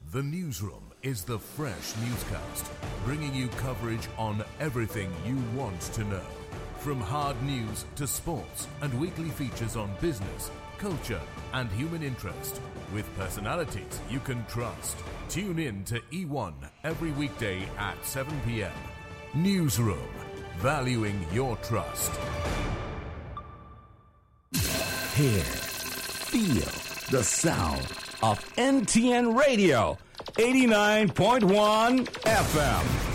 The Newsroom is the fresh newscast, bringing you coverage on everything you want to know. From hard news to sports and weekly features on business, culture and human interest, with personalities you can trust. Tune in to E1 every weekday at 7 p.m. Newsroom, valuing your trust. Hear, feel the sound of NTN Radio, 89.1 FM.